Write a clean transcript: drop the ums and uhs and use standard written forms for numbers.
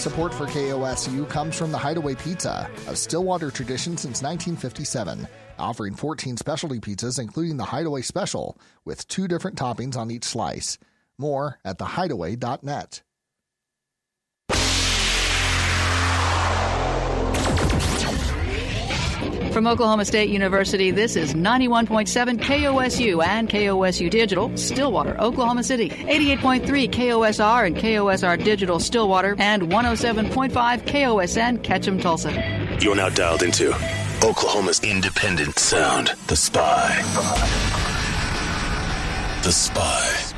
Support for KOSU comes from the Hideaway Pizza, a Stillwater tradition since 1957, offering 14 specialty pizzas, including the Hideaway Special, with 2 different toppings on each slice. More at thehideaway.net. From Oklahoma State University, this is 91.7 KOSU and KOSU Digital, Stillwater, Oklahoma City, 88.3 KOSR and KOSR Digital, Stillwater, and 107.5 KOSN, Ketchum, Tulsa. You're now dialed into Oklahoma's independent sound, The Spy. The Spy.